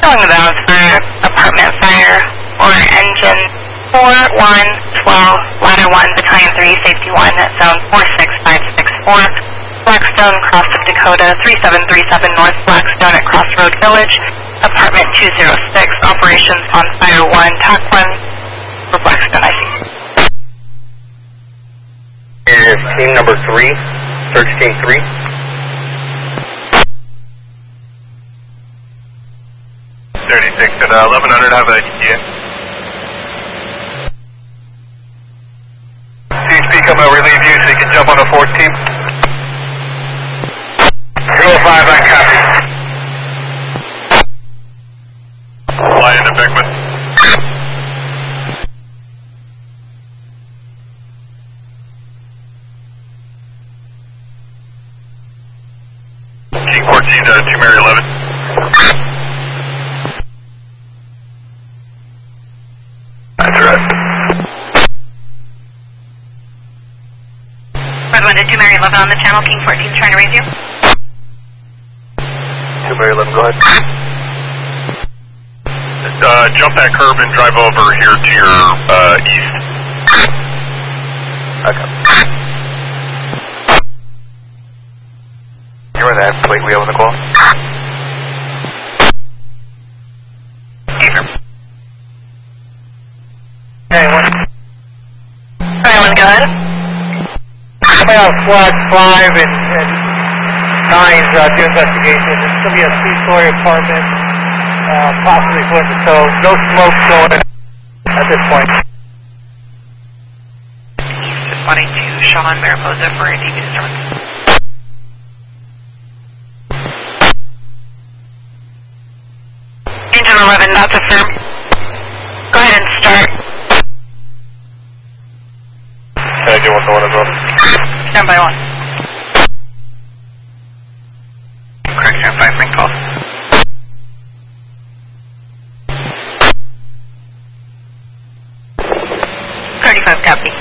Going to balance for apartment fire or engine 4112, ladder 1, battalion 3, safety 1, zone 46564, Blackstone, Cross of Dakota, 3737 North Blackstone at Crossroad Village, apartment 206, operations on fire 1, TAC 1 for Blackstone IC. Here is team number 3, search team 3. At 1100, have a ETA. CHP, come out, relieve you so you can jump on a 4th team. 205, I copy. Fly into Beckman. King 14, 2 Mary 11. That's right. Red 1 to 2 Mary 11 on the channel, King 14 trying to raise you. 2 Mary 11, go ahead. Jump that curb and drive over here to your east. Okay. You were that plate wheel in the call? Anyone go ahead? Coming out squad 5 and 9's do investigation. It's going to be a 3-story apartment, possibly foot to toe. No smoke going at this point. He's responding to Sean Mariposa for a DV disturbance. Engine 11, that's a firm. Go ahead and start. Can I get 1 to 1 as well? Stand by 1. Correction, 5 link call. Copy.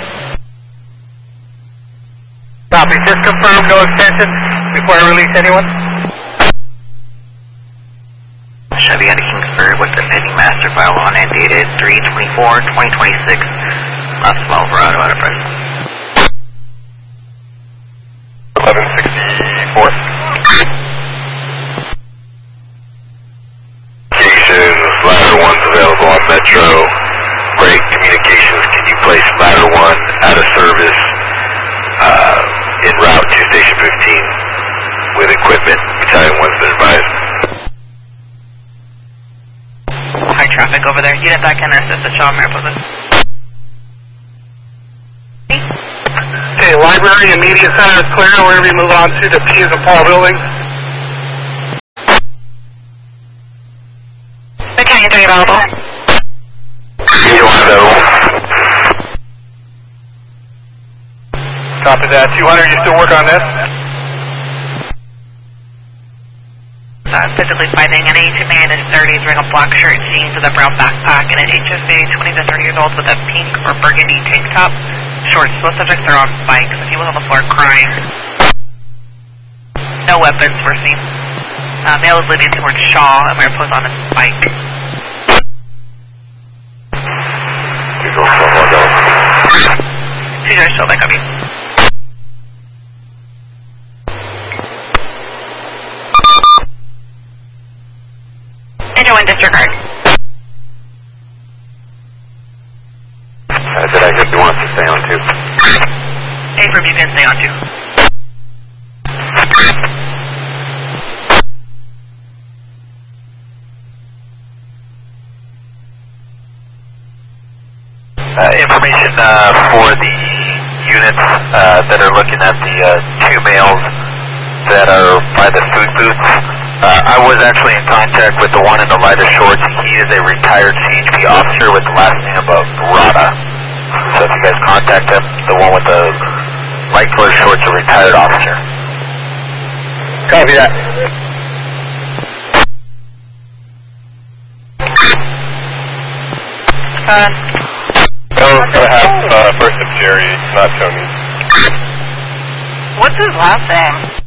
Copy. Just confirm no extensions before I release anyone. Chevy out of Kingsbury with the pending master file on it dated 3/24/2026. Last 12 Verado out of present. 1164. Communications, ladder 1's available on Metro. Break communications, can you place ladder 1 out of service en route to station 15 with equipment? Battalion 1's been advised. High traffic over there. Unit back in assist at Sean Mariposa. Okay, library and media center is clear. We're going to be moving on to the P and Paul building. Battalion 3 available. Copy that. 200, you still work on this? Physically finding an 18 man in his 30s wearing a black shirt, jeans with a brown backpack, and an HSA 20 to 30 years old with a pink or burgundy tank top. Shorts. Both subjects are on bikes. He was on the floor crying. No weapons were seen. Male is leading towards Shaw, and Mariposa on his bike. Cesar still back up you. Engine 1 disregard. Did I get you want to stay on 2? A from you can stay on 2. Information for the units that are looking at the 2 males that are by the food booths. I was actually in contact with the one in the lighter shorts. He is a retired CHP officer with the last name of Rada. So if you guys contact him, the one with the light colored shorts, a retired officer. Copy that. I have first of Jerry, not Tony. What's his last name?